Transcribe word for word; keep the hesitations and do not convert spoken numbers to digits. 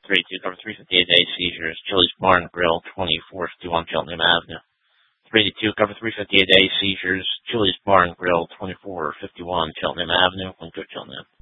three two, cover three fifty a day, seizures, Chili's Bar and Grill, twenty-four fifty-one Cheltenham Avenue. three two, cover three fifty a day, seizures, Chili's Bar and Grill, twenty-four fifty-one Cheltenham Avenue, Wingfield, Cheltenham.